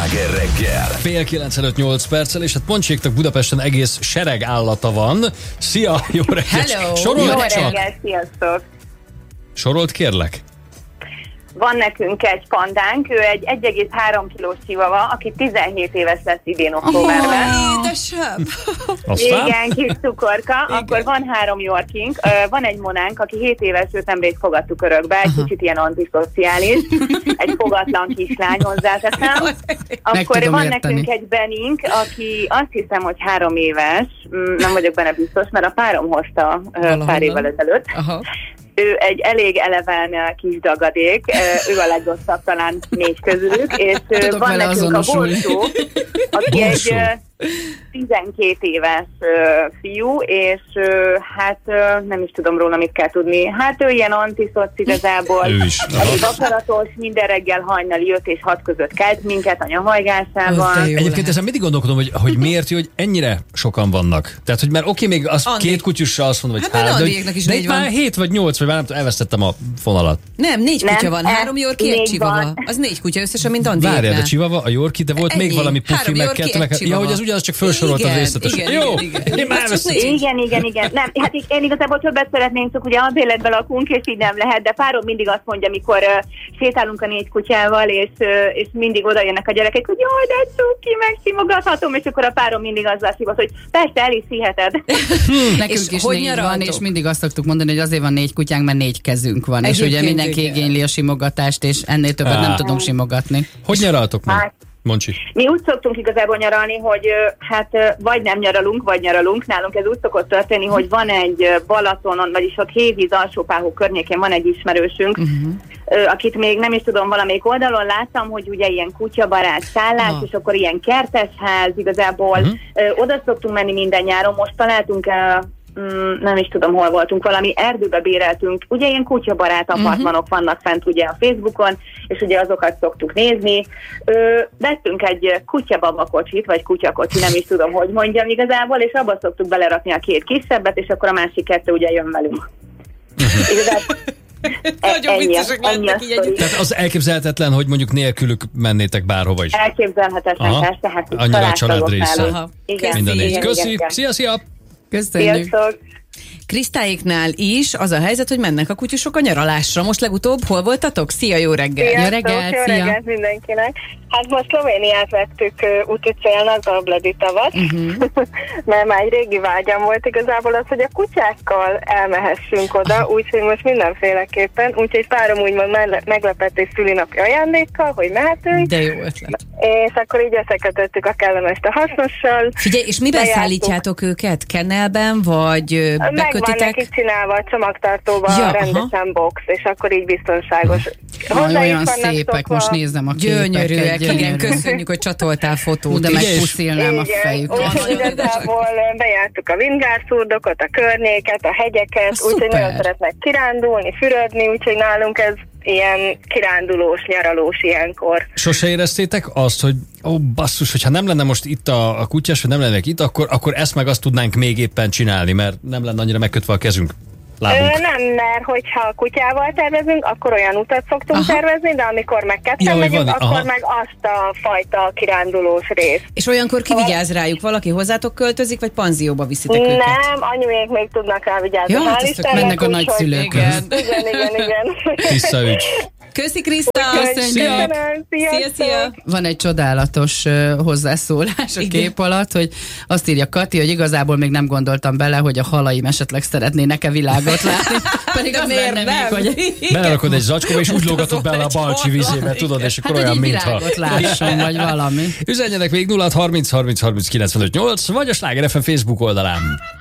Sláger reggel. Fél 9:08 perccel, és hát Pontséknak Budapesten egész sereg állata van. Szia, jó reggelt! Hello! Sorold Jó csak! reggelt, sziasztok! Sorold kérlek! Van nekünk egy pandánk, ő egy 1,3 kilós chihuahua, aki 17 éves lesz idén októberben. Édesebb! Aztán? Igen, kis cukorka. Akkor van 3 yorkink, van egy monánk, aki 7 éves, őt nemrég fogadtuk örökbe, egy kicsit ilyen antiszociális, egy fogatlan kislány, hozzáteszem. Akkor van nekünk egy Benink, aki azt hiszem, hogy 3 éves, nem vagyok benne biztos, mert a párom hozta pár évvel ezelőtt. Aha. Ő egy elég eleven kis dagadék, ő a legrosszabb talán 4 közülük, és Tudok van vele nekünk a azonosulni. Borsó, aki Borsó. egy 12 éves fiú, és hát nem is tudom róla, mit kell tudni. Hát ő ilyen antiszoc igazából. Ő is. Elég akaratos, minden reggel hajnali 5 és 6 között kelt minket a nyomhajgásával. Az de jó. Egyébként ezen mindig gondolkodom, hogy miért, hogy ennyire sokan vannak. Tehát, hogy mert oké, még az Andi. 2 kutyussal azt mondom, hogy Hát, 3, Andiéknak is de 4 itt már van. 7 vagy 8, vagy már nem tudom, elvesztettem a fonalat. Nem, 4 Nem, kutya van, 3 yorkie, egy 4 chihuahua. van. Az 4 kutya összesen, mint Andiéknál. Várjál, de Chihuahua, a Yorkie, de volt még Ennyi. valami pufi, 3 meg yorkie, 2, meg... egy Ja, chihuahua. hogy az ugyanaz, csak felsoroltad Igen, részletesen. igen, Jó, igen. én már Az csak elvesztettem. Igen. Nem, hát én igazából többet szeretnénk, csak ugye az életben lakunk, és így nem lehet, de párom mindig azt mondja, amikor sétálunk a 4 kutyával, és mindig oda jönnek a gyerekek, hogy jaj, de cuki, megsimogathatom, és akkor a párom mindig azzal szívat, hogy persze, el is szíheted. Nekünk És is hogy 4 van, nyaraltok? és mindig azt szoktuk mondani, hogy azért van 4 kutyánk, mert 4 kezünk van. És Egyébként ugye mindenki igen. igényli a simogatást, és ennél többet nem tudunk simogatni. Hogy nyaraltok meg? Hát, Moncsi. mi úgy szoktunk igazából nyaralni, hogy hát vagy nem nyaralunk, vagy nyaralunk. Nálunk ez úgy szokott történni, hogy van egy Balatonon, vagyis ott Hévíz Alsópáhó környékén van egy ismerősünk, akit még nem is tudom, valamelyik oldalon láttam, hogy ugye ilyen kutyabarát szállás, és akkor ilyen kertesház igazából. Oda szoktunk menni minden nyáron. Most találtunk nem is tudom, hol voltunk, valami erdőbe béreltünk, ugye ilyen kutyabarát apartmanok vannak fent ugye a Facebookon, és ugye azokat szoktuk nézni. Vettünk egy kutyababakocsit, vagy kutyakocsi, nem is tudom, hogy mondjam igazából, és abba szoktuk belerakni a 2 kisebbet, és akkor a másik 2 ugye jön velünk. Igazából Nagyon viccesek lettek így együtt. Tehát az elképzelhetetlen, hogy mondjuk nélkülük mennétek bárhova is. elképzelhetetlen, Aha. persze, hát Annyira a család része. nálunk. Aha. Igen, Minden igen, négy. Köszi, igen. szia! Köszönjük. Sziasztok! Krisztáéknál is az a helyzet, hogy mennek a kutyusok a nyaralásra. Most legutóbb hol voltatok? Szia, jó reggel! Jó reggelt, jó szia. reggelt mindenkinek. Hát most Szlovéniát vettük úticélnak, a Bleditavat, mert már egy régi vágyam volt igazából az, hogy a kutyákkal elmehessünk oda, úgyhogy most mindenféleképpen, úgyhogy párom úgymond meglepetés szülinapi ajándékkal, hogy mehetünk, De jó ötlet. és akkor így összekötöttük a kellemest a hasznossal. Figyelj, és miben Lejártuk. szállítjátok őket? Kennelben, vagy Meg van bekötitek? neki csinálva a csomagtartóba Ja, rendesen box, és akkor így biztonságos. Aj, Hozzá is olyan vannak szépek, szokva. most nézem a képeket. Gyönyörűek, igen, gyönyörű. köszönjük, hogy csatoltál fotót. De is. megpuszilnám a Igen, fejüket. úgyhogy igazából bejártuk a vingárszurdokot, a környéket, a hegyeket, úgyhogy szuper. nagyon szeretnek kirándulni, fürödni, úgyhogy nálunk ez ilyen kirándulós, nyaralós ilyenkor. Sose éreztétek azt, hogy ó, basszus, hogyha nem lenne most itt a kutyás, vagy nem lennék itt, akkor ezt meg azt tudnánk még éppen csinálni, mert nem lenne annyira megkötve a kezünk, lábunk. Nem, mert hogyha a kutyával tervezünk, akkor olyan utat szoktunk tervezni, de amikor meg Ja, ketten hogy megyünk, van, akkor aha. meg azt a fajta kirándulós részt. És olyankor ki vigyáz rájuk? Valaki hozzátok költözik, vagy panzióba viszitek őket? Nem, anyuék még tudnak rá vigyázni. Ja, hát hál' ezt Istennek, mennek a úgyhogy- nagyszülőkhöz. Igen. Tiszta ügy. Köszi, Kriszta! Szia! Köszönöm, Szia, szia! Van egy csodálatos hozzászólás a kép alatt, hogy azt írja Kati, hogy igazából még nem gondoltam bele, hogy a halaim esetleg szeretnének-e világot látni. Pedig az miért lenne nem? még, hogy Belerakod egy zacskóba, és úgy lógatod bele a balcsi vízébe, tudod, és akkor hát, hogy olyan, egy mintha... virágot lásson, vagy valami. Üzenjenek még 0 30 30 30 95 8, vagy a Sláger FM Facebook oldalán.